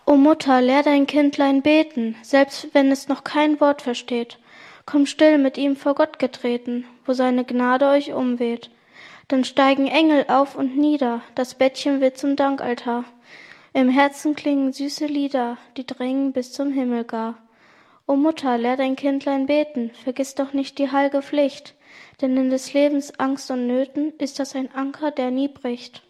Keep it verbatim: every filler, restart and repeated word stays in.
O Mutter, lehr dein Kindlein beten, selbst wenn es noch kein Wort versteht. Komm still mit ihm vor Gott getreten, wo seine Gnade euch umweht. Dann steigen Engel auf und nieder, das Bettchen wird zum Dankaltar. Im Herzen klingen süße Lieder, die dringen bis zum Himmel gar. O Mutter, lehr dein Kindlein beten, vergiss doch nicht die heilge Pflicht, denn in des Lebens Angst und Nöten ist das ein Anker, der nie bricht.